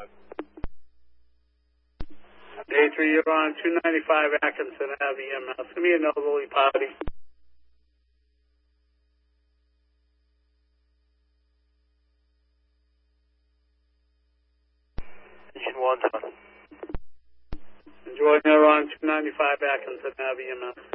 Day 3, you're on 295 Atkinson Ave, EMS. Give me a northerly party. Engine 1, 7. Enjoy, you're on 295 Atkinson Ave, EMS.